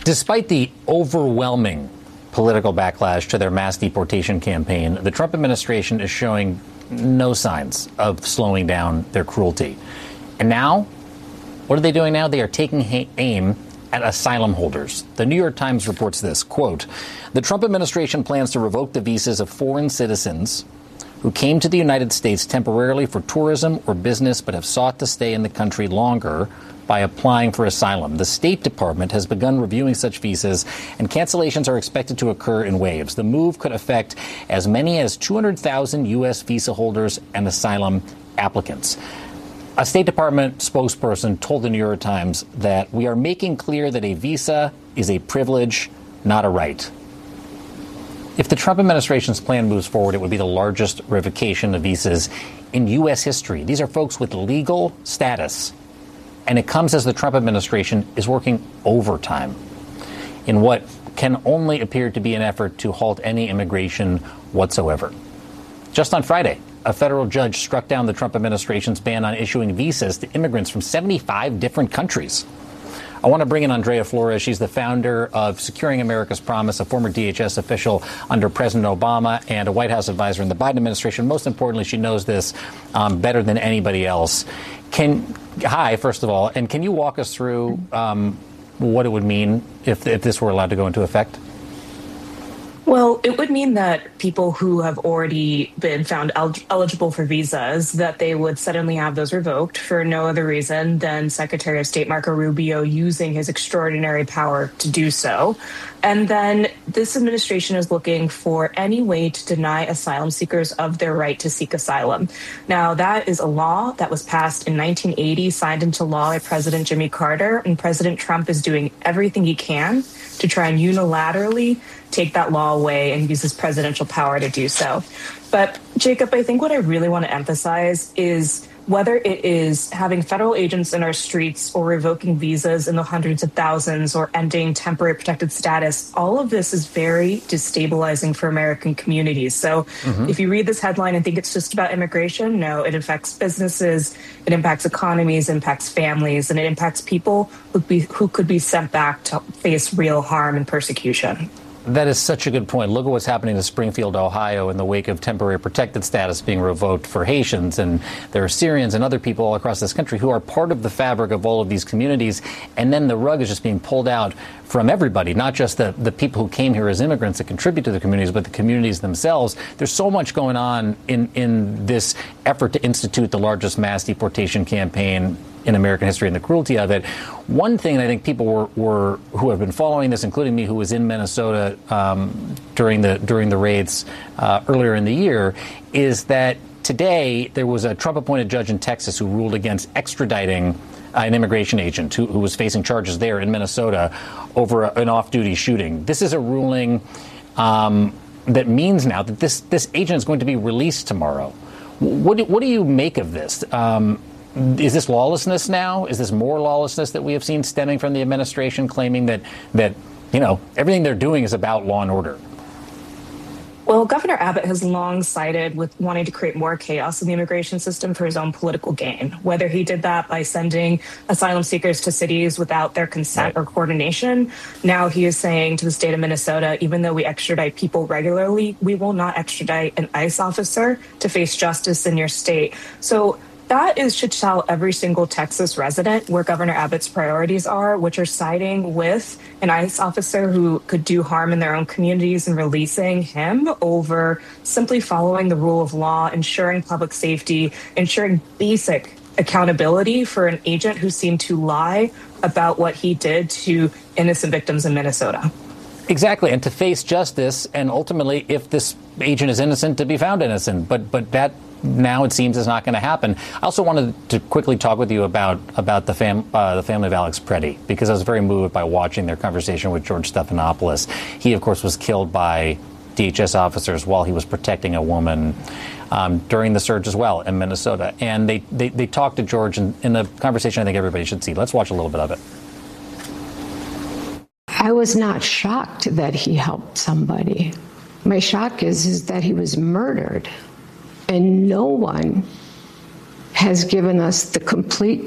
Despite the overwhelming political backlash to their mass deportation campaign, the Trump administration is showing no signs of slowing down their cruelty. And now, what are they doing now? They are taking aim at asylum holders. The New York Times reports this, quote, "The Trump administration plans to revoke the visas of foreign citizens who came to the United States temporarily for tourism or business but have sought to stay in the country longer by applying for asylum. The State Department has begun reviewing such visas, and cancellations are expected to occur in waves. The move could affect as many as 200,000 U.S. visa holders and asylum applicants." A State Department spokesperson told the New York Times that we are making clear that a visa is a privilege, not a right. If the Trump administration's plan moves forward, it would be the largest revocation of visas in U.S. history. These are folks with legal status. And it comes as the Trump administration is working overtime in what can only appear to be an effort to halt any immigration whatsoever. Just on Friday, a federal judge struck down the Trump administration's ban on issuing visas to immigrants from 75 different countries. I want to bring in Andrea Flores. She's the founder of Securing America's Promise, a former DHS official under President Obama and a White House advisor in the Biden administration. Most importantly, she knows this better than anybody else. Hi, first of all, and can you walk us through what it would mean if this were allowed to go into effect? Well, it would mean that people who have already been found eligible for visas, that they would suddenly have those revoked for no other reason than Secretary of State Marco Rubio using his extraordinary power to do so. And then this administration is looking for any way to deny asylum seekers of their right to seek asylum. Now, that is a law that was passed in 1980, signed into law by President Jimmy Carter, and President Trump is doing everything he can to try and unilaterally take that law away and use his presidential power to do so. But Jacob, I think what I really want to emphasize is whether it is having federal agents in our streets or revoking visas in the hundreds of thousands or ending temporary protected status, all of this is very destabilizing for American communities. So if you read this headline and think it's just about immigration, no, it affects businesses, it impacts economies, impacts families, and it impacts people who could be sent back to face real harm and persecution. That is such a good point. Look at what's happening to Springfield, Ohio, in the wake of temporary protected status being revoked for Haitians. And there are Syrians and other people all across this country who are part of the fabric of all of these communities. And then the rug is just being pulled out from everybody, not just the people who came here as immigrants that contribute to the communities, but the communities themselves. There's so much going on in this effort to institute the largest mass deportation campaign in American history and the cruelty of it. One thing I think people who have been following this, including me, who was in Minnesota during the raids earlier in the year, is that today there was a Trump-appointed judge in Texas who ruled against extraditing an immigration agent who was facing charges there in Minnesota over an off-duty shooting. This is a ruling that means now that this agent is going to be released tomorrow. What do you make of this? Is this lawlessness now? Is this more lawlessness that we have seen stemming from the administration claiming that everything they're doing is about law and order? Well, Governor Abbott has long sided with wanting to create more chaos in the immigration system for his own political gain, whether he did that by sending asylum seekers to cities without their consent or coordination. Now he is saying to the state of Minnesota, even though we extradite people regularly, we will not extradite an ICE officer to face justice in your state. So that should tell every single Texas resident where Governor Abbott's priorities are, which are siding with an ICE officer who could do harm in their own communities and releasing him over simply following the rule of law, ensuring public safety, ensuring basic accountability for an agent who seemed to lie about what he did to innocent victims in Minnesota. Exactly, and to face justice, and ultimately, if this agent is innocent, to be found innocent. But that now, it seems, is not going to happen. I also wanted to quickly talk with you about the family of Alex Preddy, because I was very moved by watching their conversation with George Stephanopoulos. He, of course, was killed by DHS officers while he was protecting a woman during the surge as well in Minnesota. And they talked to George in a conversation I think everybody should see. Let's watch a little bit of it. I was not shocked that he helped somebody. My shock is that he was murdered. And no one has given us the complete